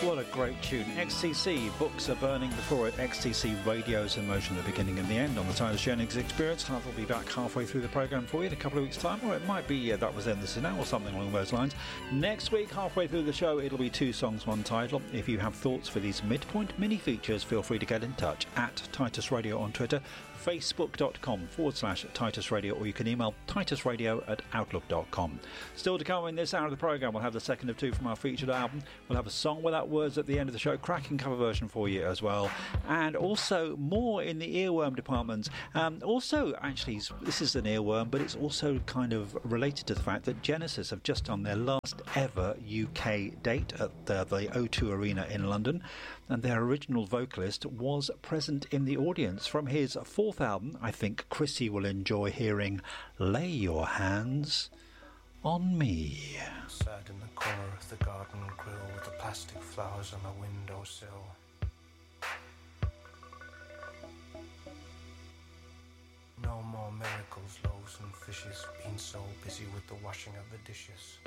What a great tune. XTC, Books Are Burning. Before it, XTC, Radios in Motion, the beginning and the end on the Titus Jennings Experience. I'll be back halfway through the programme for you in a couple of weeks' time, or it might be That Was Then, This Is Now, or something along those lines. Next week, halfway through the show, it'll be 2 songs, 1 title. If you have thoughts for these midpoint mini features, feel free to get in touch at Titus Radio on Twitter, facebook.com/Titus Radio, or you can email titusradio@outlook.com. Still to come in this hour of the programme, we'll have the second of 2 from our featured album. We'll have a song without words at the end of the show, cracking cover version for you as well, and also more in the earworm department. Also, actually, this is an earworm, but it's also kind of related to the fact that Genesis have just done their last ever UK date at the O2 Arena in London, and their original vocalist was present in the audience. From his 4th album, I think Chrissy will enjoy hearing Lay Your Hands on Me. Sat in the corner of the garden grill with the plastic flowers on the windowsill. No more miracles, loaves and fishes, been so busy with the washing of the dishes.